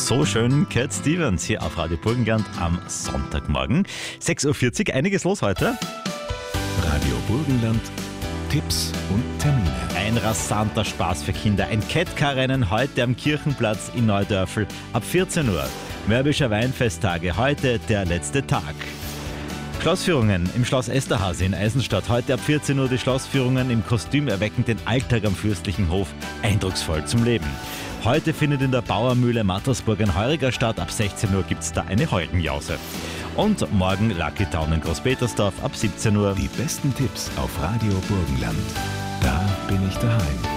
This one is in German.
So schön, Cat Stevens hier auf Radio Burgenland am Sonntagmorgen. 6.40 Uhr, einiges los heute. Radio Burgenland, Tipps und Termine. Ein rasanter Spaß für Kinder. Ein Catcar-Rennen heute am Kirchenplatz in Neudörfl ab 14 Uhr. Mörbischer Weinfesttage, heute der letzte Tag. Schlossführungen im Schloss Esterhazy in Eisenstadt. Heute ab 14 Uhr die Schlossführungen im Kostüm erwecken den Alltag am fürstlichen Hof eindrucksvoll zum Leben. Heute findet in der Bauermühle Mattersburg ein Heuriger statt. Ab 16 Uhr gibt es da eine Heugenjause. Und morgen Lucky Town in Großpetersdorf ab 17 Uhr. Die besten Tipps auf Radio Burgenland. Da bin ich daheim.